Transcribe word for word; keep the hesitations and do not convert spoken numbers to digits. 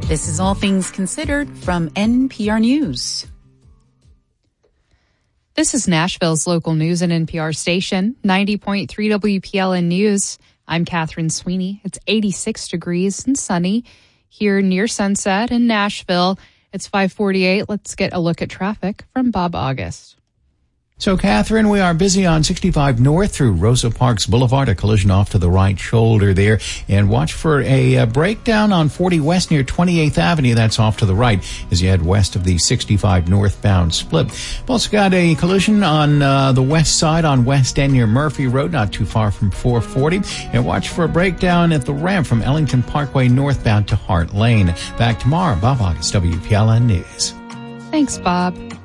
This is All Things Considered from N P R News. This is Nashville's local news and N P R station, ninety point three W P L N News. I'm Catherine Sweeney. It's eighty-six degrees and sunny here near Sunset in Nashville. It's five forty-eight. Let's get a look at traffic from Bob August. So, Catherine, we are busy on sixty-five North through Rosa Parks Boulevard, a collision off to the right shoulder there. And watch for a uh, breakdown on forty West near twenty-eighth Avenue. That's off to the right as you head west of the sixty-five northbound split. We've also got a collision on uh, the west side on West End near Murphy Road, not too far from four forty. And watch for a breakdown at the ramp from Ellington Parkway northbound to Hart Lane. Back tomorrow, Bob August, W P L N News. Thanks, Bob.